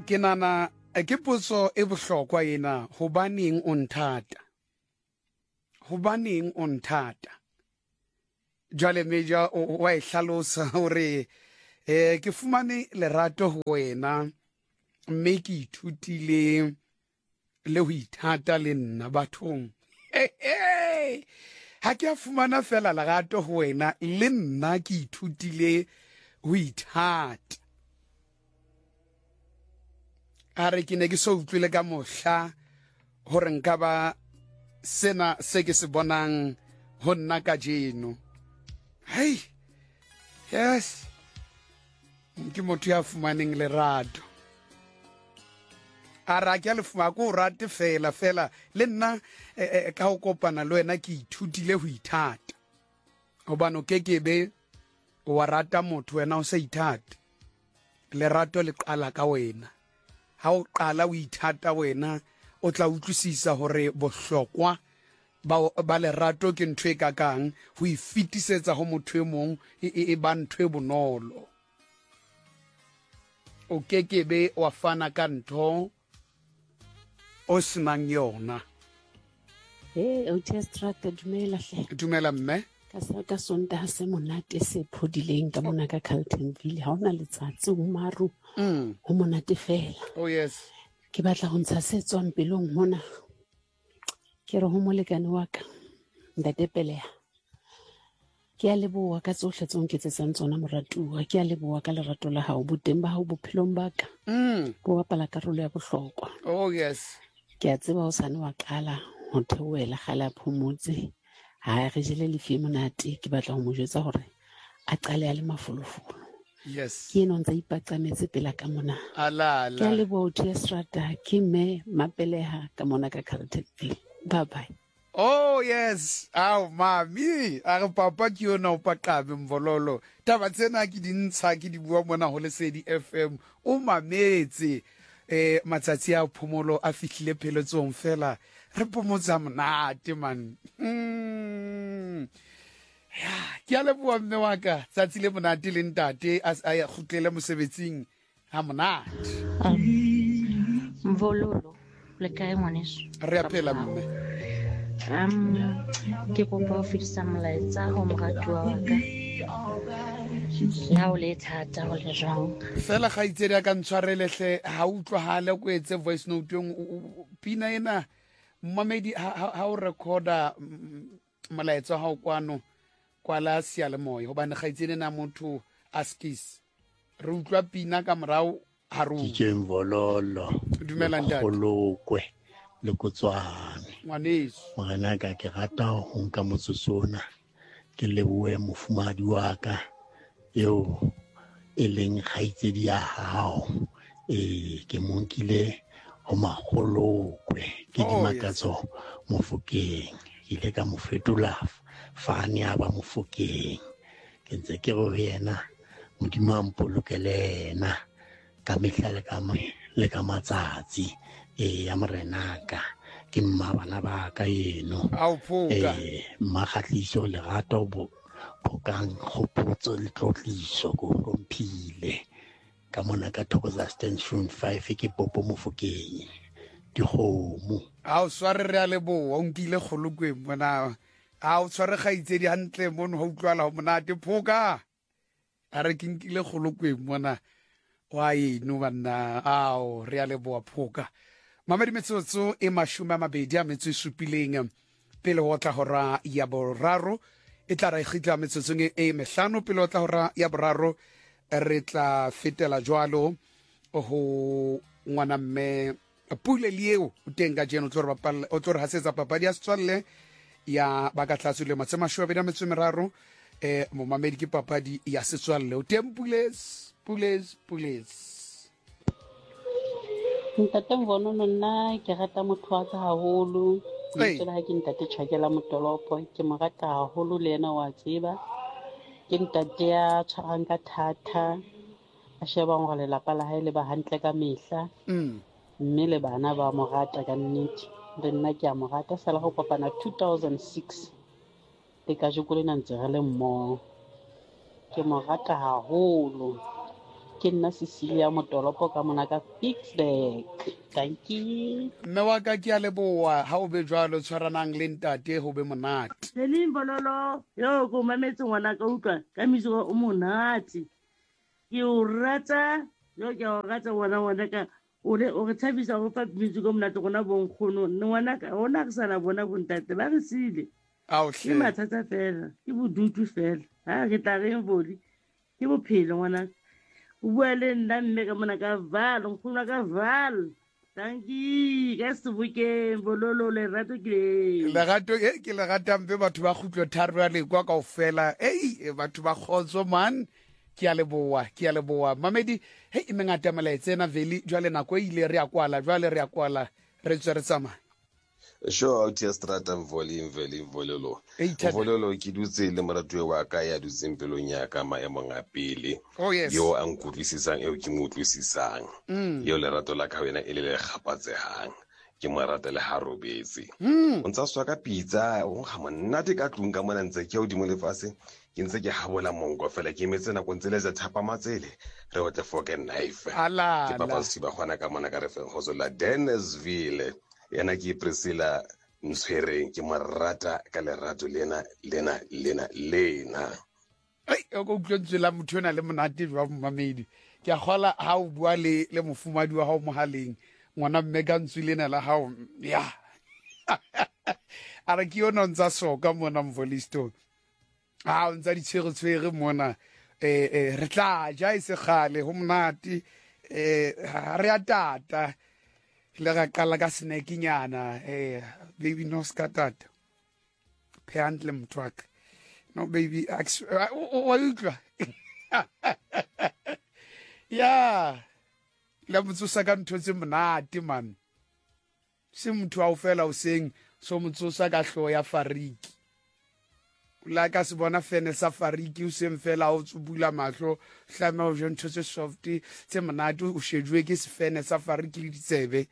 ke nana ke potso e bohlokwa ena hobaneng o nthata jwale meja wa ihlalosa hore ke fumane lerato ho wena mme ke ithutile le ho ithata le nna bathong ha ke a fumana fela lerato ho wena le nna ke ithutile ho ithata are ke ne ke so utlwile ka mohla hore nka ba sena se ke se bonang ho nna ka jeno hey yes ke motho ya fumaneng lerato ara ke a le fuma ko rate fela le nna ka ho kopana le wena ke ithutile ho ithata hobane ke be wa rata motho wena o sa ithata lerato le qala ka wena ha o qala o ithata wena o tla utlwisisa hore bohlokwa ba lerato ke ntho e kakang ho ifitisetsa ho motho e mong e ba ntho e bonolo o be wa fana ka ntho o senang yona o tiestrata dumela mme ka sontaha se monate se phodileng ka mona ka Carltonville ha ona letsatsi o maru ho monate fela oh yes ke batla ho ntsha se tswang pelong hona ke re ho molekane wa ka Ntate Peleha ke a leboha ka tsohle tseo ke tsetsang tsona moratuwa ke a leboha ka lerato la hao boteng ba hao bophelong ba ka bo bapala karolo ya bohlokwa oh yes ke a tseba o sane wa qala ho theohela kgala phomotse ha re jele lefi monate ke batla ho mo jwetsa hore a qale a le mafolofolo yes ke eno ntse ipaqametse pela ka mona alala ke a leboha Tiestrata ke me Mapeleha ka mona ka Carltonville bye bye oh yes aw mami a re papa ke yona o paqabe mvololo taba tsena ke dintsha ke di bua mona ho Lesedi FM o mametse matsatsi a phomolo a fihlile pheletsong fela re pomotsa monate man ke a leboha mme wa ka tsatsi le monate le ntate a kgutlele mosebetsing ha monate Mvololo le kae ngwaneso re a phela mme ke kopa ho fetisa molaetsa ho moratuwa wa ka na o le thata ho le jwang fela ga itsedi ka ntshwarelehle ha utlwahale ko etse voice note pina ena mmamedi ha o recorda molaetsa ha o kwano kwala seyalemoya hobane ga itsedi na motho askis re utlwa pina ka morao ha ru ke Mvololo dumela ntate golokwe le Kotswane ngwaneso morena ka ke rata ho nka motsosona ke lebohe mofumadi wa ka eo e leng kgaitsedi ya hao ke monkile ho magolokwe ke dimakatso Mofokeng ile ka mo fetola fane ya ba Mofokeng ke ntse ke re yena modimo a mpolokela ka mehla le ka matsatsi ya morenaka ke mmabana ba ka eno mmakgatliso lerato phokang kgopotso le tlotliso ko romphile ka mona ka Thokoza Station 5 ke Popo Mofokeng dikgomo a o sware re a leboha o nkile kgolokwe mona a o sware ga itsedi hantle mono ho utlwala ho monate phoka a re ke nkile kgolokwe mona wa eno banna ao re a leboha phoka mamedi metsotso e 27 pele ho tla hora ya boraro e tla re khitla metsotsong e mehlano pele ho tla hora ya boraro re tla fetela jwalo ho ngwana mme Pule lieo utenga jeno o tlo re hasetsa papadi ya setswalle ya baka tlatso le matsema shobe da metso meraro mo mamedi ke papadi ya setswalle o tempules Ntate Mvonono nna ke rata motho wa ka haholo tsela ha ke ntate Tjhakela Motolopo ke mo rata haholo le yena wa tseba ke ntate ya tshwarang ka thata a sheba hore lelapa la hae le ba hantle ka mehla mme le bana ba mo rata ka nnete le nna ke a mo rata fela ho kopana 2006 le ka jeko le ntse re le mmoho ke mo rata haholo ke nna Cecilia Motolopo ka mona ka Fixback. Thank you. mme wa ka ke a leboa ha o be jwalo tshwaranang le ntate ho be monate Lenin bololo yo go mametse ngwana ka utlwa ka music o monate ke o rata yo ke o rata ngwana ka o re thabisa go fa music o monate gona bonkgono ne ngwana ka ona ke sana bona bontate ba re sile ke mathata fela ke bodutu fela ha ke tla reng bodi ke bophelo ngwana o bua le nna mme ka mona ka Val nkgono ka Val. Thank you. Ka Sebokeng bololo lerato ke ke le ratang mpe batho ba khutlo tharo ya lekwa kaofela batho ba khotso man ke a leboa mamedi e mengata melaetsena veli jwale nako ile re a kwala re tswe re tsamaya sure out ya strata mvololo ke dutse le moratuwe wa ka ya dutseng pelong ya ka maemong a pele yo a nkutlwisisang eo ke mo utlwisisang yo lerato la ka wena e le kgapatsehang ke mo rata le ha robetse o ntsa swa ka pitsa o ga monate ka tlung ka mona ntse ke hodimo lefase ke ntse ke habola monko fela ke metse nako ntse le za thapa matsele re o tle fork and knife ke papa se ba gona ka mona ka re feng go la Dennisville yana ke Priscilla Mtshwereng ke mo rata ka lerato lena o go utlwela motho na le monate jwa mmamedi ke a gola ha o bua le mofumadi wa ha o mohaleng ngwana mme ka ntswilena la ha ya ara ke yona ntsa soka mona mvolisto o ntsa ditshwere mona re tla ja se gale ho monate re a tata le ga kala ka snakinyana baby no skatata phantle mtwak no baby wa utlwa ya la motsosa ka ntho tse monate man se motho a o fela o seng so motsosa ka hlo ya fariki la ka se bona fene sa fariki o seng fela o tsubula mahlo hlama o ntho tse soft tse monate o shejwe ke se fene sa fariki le ditsebe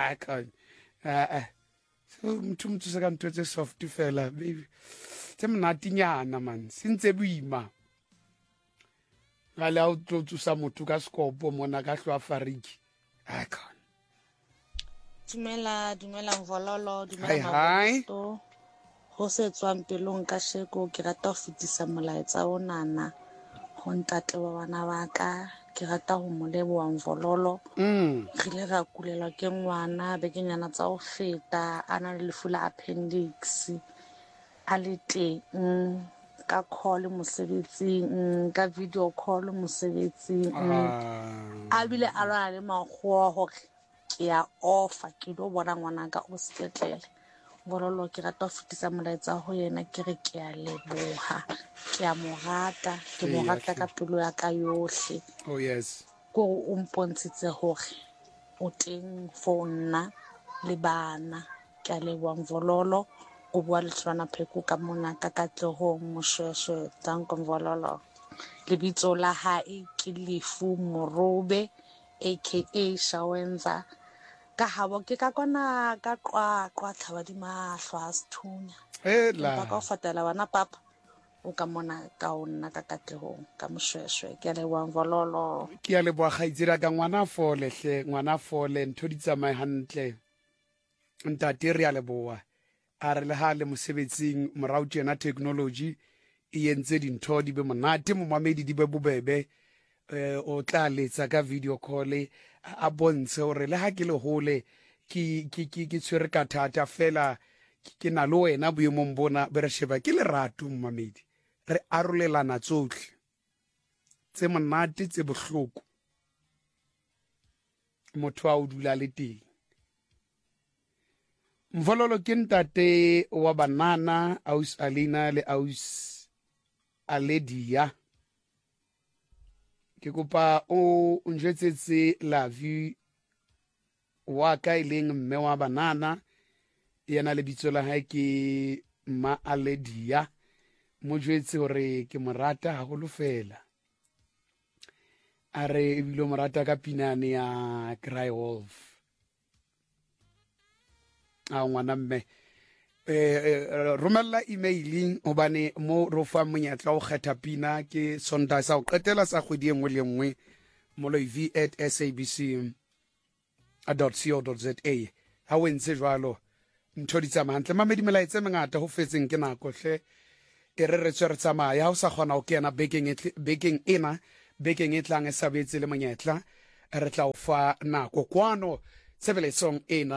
motho motsosa ka ntho tse soft fela baby tse monate nyana man se ntse boima gale a o tlo tsosa motho ka skopo mona ka hlo a fariki dumela Mvololo dumela ho se tswang pelong ka sheko ke rata ho fetisa molaetsa onana ho ntate wa bana ba ka ke rata ho mo leboha Mvololo re ile ra kulelwa ke ngwana bekenyana tsa ho feta ana le lefu la appendix a le teng ka call mosebetsing ka video call mosebetsing a bile a rana le makgowa hore ke ya offer ke lo bona ngwana ka o sepetlele Mvololo ke rata ho fetisa molaetsa ho yena ke re ke a leboha ke a mo rata ke mo rata ka pelo ya ka yohle ko o mpontshitse hore o teng for nna le bana ke a leboha Mvololo o bua le Tswana Pheko ka mona ka Katlehong Moshweshwe Danko Mvololo lebitso la hae ke Lefu Morobe aka Shawenza ka habo ke ka kona ka kwa tlhaba di mahlo a sethunya ba ka o fatela bana papa o ka mona ka ona ka Katlehong ka Moshweshwe ke a leboha Mvololo ke a leboha kgaitsira ka ngwana fole ntho di tsamaye hantle ntate re a leboha a re le ha le mosebetsing morao tjena technology e entse dintho di be monate momamedi di be bobebe o tla letsa ka video call a bontshe hore le ha ke le hole ke tshwere ka thata fela ke na le wena boemong bona be re sheba ke lerato momamedi re arolelana tsohle tse monate tse bohloko motho a o dula le teng Mvololo ke ntate wa banana aus Alina le aus Aledia ke kopa o njetsetse la vue wa ka ileng mme wa banana yena le bitso la hae ke ma Aledia mo jwetse hore ke morata haholo fela a re ebile morata ka pinane ya Cry Wolf ngwana mme romella emailing hobane mo ro fa monyetla o kgetha pina ke Sondag sa o qetela sa kgwedi engwe le engwe moloiv@sabc.co.za ha o ntse jwalo ntho di tsamaya hantle mamedi melaetsa mengata ho fetseng ke nako hle e re tswere tsamaya ha o sa kgona ho kena bekeng e tlang e sabetse le monyetla re tla o fa nako kwano tsebeletsong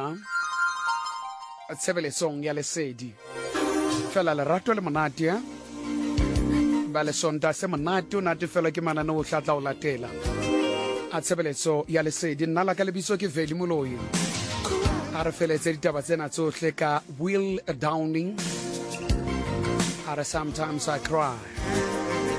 ya lesedi fela lerato le monate ba le sonta se monate o nate fela ke manane o tla o latela a tshebeletso ya lesedi nna la ka lebiso ke Veli Moloi a re feletse ditaba tsena tsohle ka Will Downing a re Sometimes I Cry.